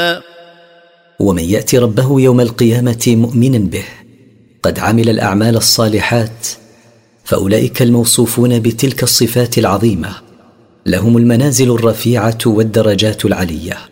ومن يأتي ربه يوم القيامة مؤمنا به قد عمل الأعمال الصالحات فأولئك الموصوفون بتلك الصفات العظيمة لهم المنازل الرفيعة والدرجات العلية.